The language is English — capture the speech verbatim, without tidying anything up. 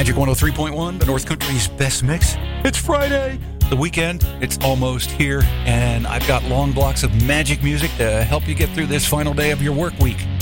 Magic one oh three point one, the North Country's best mix. It's Friday. The weekend, it's almost here, and I've got long blocks of magic music to help you get through this final day of your work week.